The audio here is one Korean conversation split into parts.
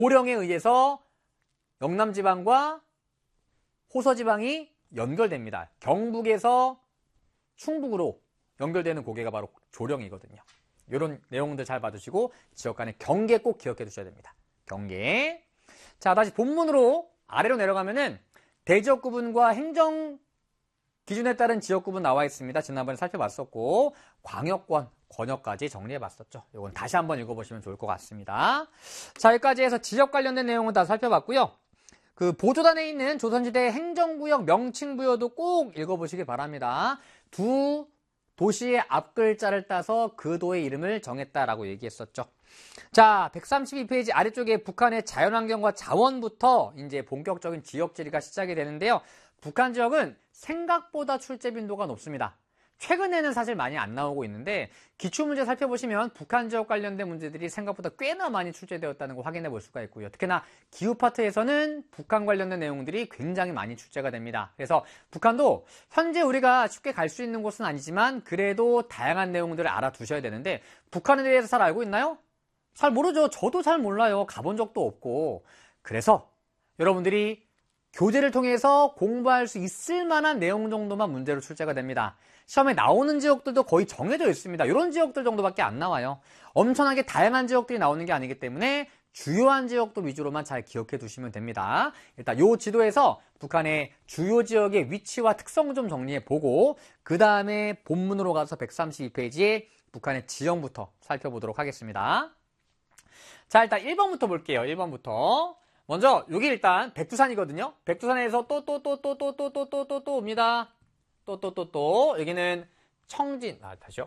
호령에 의해서 영남지방과 호서지방이 연결됩니다. 경북에서 충북으로 연결되는 고개가 바로 조령이거든요. 이런 내용들 잘 봐두시고 지역 간의 경계 꼭 기억해 두셔야 됩니다. 경계. 자, 다시 본문으로 아래로 내려가면은 대지역 구분과 행정 기준에 따른 지역 구분 나와 있습니다. 지난번에 살펴봤었고 광역권, 권역까지 정리해 봤었죠. 이건 다시 한번 읽어보시면 좋을 것 같습니다. 자, 여기까지 해서 지역 관련된 내용은 다 살펴봤고요. 그 보조단에 있는 조선시대 행정구역 명칭 부여도 꼭 읽어보시길 바랍니다. 두 도시의 앞글자를 따서 그 도의 이름을 정했다라고 얘기했었죠. 자, 132페이지 아래쪽에 북한의 자연환경과 자원부터 이제 본격적인 지역 지리가 시작이 되는데요. 북한 지역은 생각보다 출제 빈도가 높습니다. 최근에는 사실 많이 안 나오고 있는데 기출문제 살펴보시면 북한 지역 관련된 문제들이 생각보다 꽤나 많이 출제되었다는 거 확인해 볼 수가 있고요. 특히나 기후 파트에서는 북한 관련된 내용들이 굉장히 많이 출제가 됩니다. 그래서 북한도 현재 우리가 쉽게 갈 수 있는 곳은 아니지만 그래도 다양한 내용들을 알아두셔야 되는데 북한에 대해서 잘 알고 있나요? 잘 모르죠. 저도 잘 몰라요. 가본 적도 없고. 그래서 여러분들이 교재를 통해서 공부할 수 있을 만한 내용 정도만 문제로 출제가 됩니다. 시험에 나오는 지역들도 거의 정해져 있습니다. 이런 지역들 정도밖에 안 나와요. 엄청나게 다양한 지역들이 나오는 게 아니기 때문에 주요한 지역들 위주로만 잘 기억해 두시면 됩니다. 일단 이 지도에서 북한의 주요 지역의 위치와 특성 좀 정리해 보고 그 다음에 본문으로 가서 132페이지에 북한의 지형부터 살펴보도록 하겠습니다. 자, 일단 1번부터 볼게요. 1번부터. 먼저 여기 일단 백두산이거든요. 백두산에서 또 옵니다. 또 여기는 청진. 다시요.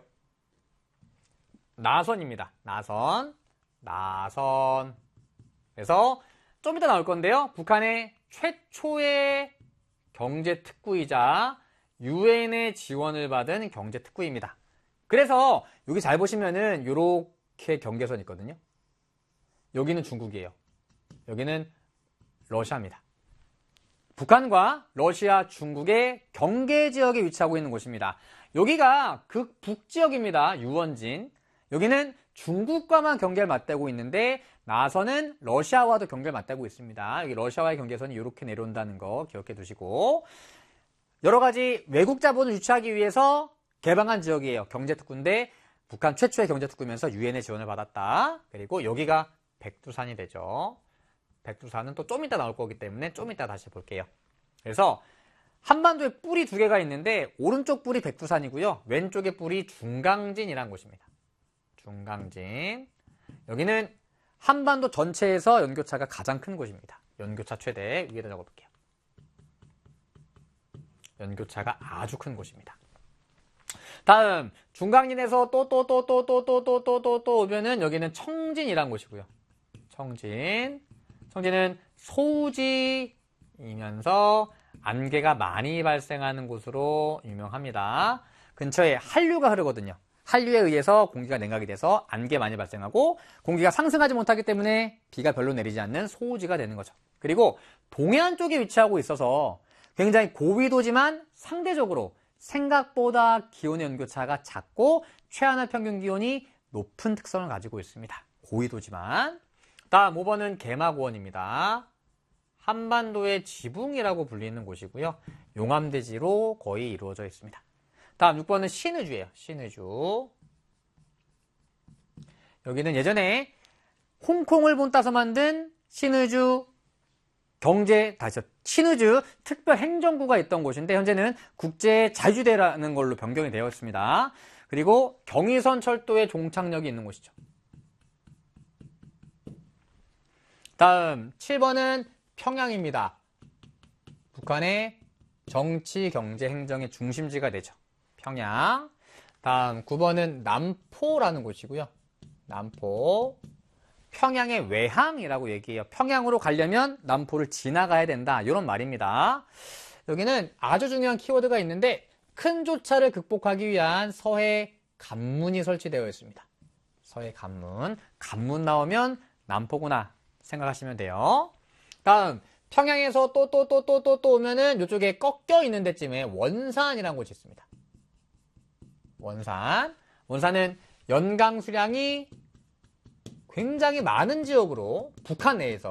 나선입니다. 나선. 그래서 좀 이따 나올 건데요. 북한의 최초의 경제특구이자 유엔의 지원을 받은 경제특구입니다. 그래서 여기 잘 보시면은 이렇게 경계선이 있거든요. 여기는 중국이에요. 여기는 러시아입니다. 북한과 러시아, 중국의 경계 지역에 위치하고 있는 곳입니다. 여기가 극북지역입니다. 유원진. 여기는 중국과만 경계를 맞대고 있는데 나선은 러시아와도 경계를 맞대고 있습니다. 여기 러시아와의 경계선이 이렇게 내려온다는 거 기억해 두시고 여러 가지 외국 자본을 유치하기 위해서 개방한 지역이에요. 경제특구인데 북한 최초의 경제특구면서 유엔의 지원을 받았다. 그리고 여기가 백두산이 되죠. 백두산은 또 좀 이따 나올 거기 때문에 좀 이따 다시 볼게요. 그래서 한반도에 뿔이 두 개가 있는데 오른쪽 뿔이 백두산이고요. 왼쪽의 뿔이 중강진이라는 곳입니다. 중강진. 여기는 한반도 전체에서 연교차가 가장 큰 곳입니다. 연교차 최대 위에다 적어볼게요. 연교차가 아주 큰 곳입니다. 다음 중강진에서 또 오면은 여기는 청진이라는 곳이고요. 청진은 소지이면서 안개가 많이 발생하는 곳으로 유명합니다. 근처에 한류가 흐르거든요. 한류에 의해서 공기가 냉각이 돼서 안개 많이 발생하고 공기가 상승하지 못하기 때문에 비가 별로 내리지 않는 소지가 되는 거죠. 그리고 동해안 쪽에 위치하고 있어서 굉장히 고위도지만 상대적으로 생각보다 기온의 연교차가 작고 최하늘 평균 기온이 높은 특성을 가지고 있습니다. 고위도지만. 다음 5번은 개마고원입니다. 한반도의 지붕이라고 불리는 곳이고요. 용암대지로 거의 이루어져 있습니다. 다음 6번은 신의주예요. 신의주. 여기는 예전에 홍콩을 본따서 만든 신의주 신의주 특별행정구가 있던 곳인데 현재는 국제자유지대라는 걸로 변경이 되었습니다. 그리고 경의선 철도의 종착역이 있는 곳이죠. 다음 7번은 평양입니다. 북한의 정치, 경제, 행정의 중심지가 되죠. 평양. 다음 9번은 남포라는 곳이고요. 남포. 평양의 외항이라고 얘기해요. 평양으로 가려면 남포를 지나가야 된다. 이런 말입니다. 여기는 아주 중요한 키워드가 있는데 큰 조차를 극복하기 위한 서해 관문이 설치되어 있습니다. 서해 관문. 관문 나오면 남포구나 생각하시면 돼요. 다음 평양에서 또 오면은 이쪽에 꺾여 있는 데쯤에 원산이라는 곳이 있습니다. 원산은 연강 수량이 굉장히 많은 지역으로 북한 내에서